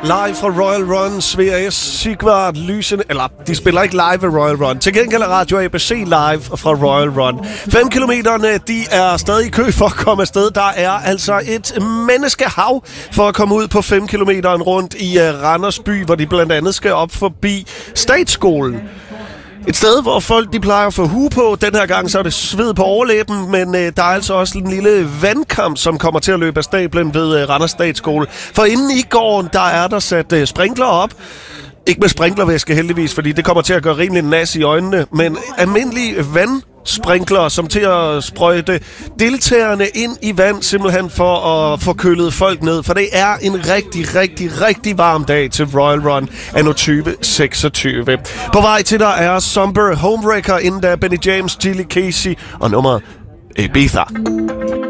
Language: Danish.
live fra Royal Run, VRS, Sigvard, Lysende, eller de spiller ikke live ved Royal Run. Til gengæld er Radio ABC live fra Royal Run. 5 kilometerne, de er stadig i kø for at komme afsted. Der er altså et menneskehav for at komme ud på 5 kilometeren rundt i Randers by, hvor de blandt andet skal op forbi Statsskolen. Et sted, hvor folk de plejer at få hue på. Den her gang så er det sved på overlæben, men der er altså også en lille vandkamp, som kommer til at løbe af stablen ved Randers Statsskole. For inden i gården, der er der sat sprinkler op. Ikke med sprinklervæske heldigvis, fordi det kommer til at gøre rimelig nas i øjnene, men almindelige vandsprinkler, som til at sprøjte deltagerne ind i vand, simpelthen for at få kølet folk ned. For det er en rigtig varm dag til Royal Run anno 2026. På vej til der er Somber Homewrecker, inden der Benny James, Gilly Casey og nummeret Ibiza.